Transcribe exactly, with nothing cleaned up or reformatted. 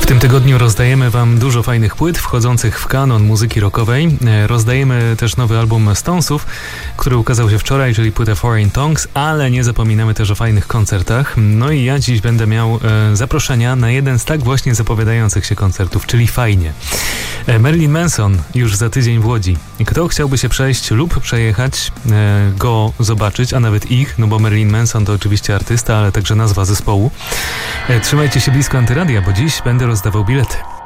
W tym tygodniu rozdajemy Wam dużo fajnych płyt wchodzących w kanon muzyki rockowej. Rozdajemy też nowy album Stonesów, który ukazał się wczoraj, czyli płytę Foreign Tongues, ale nie zapominamy też o fajnych koncertach. No i ja dziś będę miał e, zaproszenia na jeden z tak właśnie zapowiadających się koncertów, czyli Fajnie. E, Marilyn Manson już za tydzień w Łodzi. Kto chciałby się przejść lub przejechać, e, go zobaczyć, a nawet ich, no bo Marilyn Manson to oczywiście artysta, ale także nazwa zespołu. E, trzymajcie się blisko Antyradia, bo dziś będę rozdawał bilety.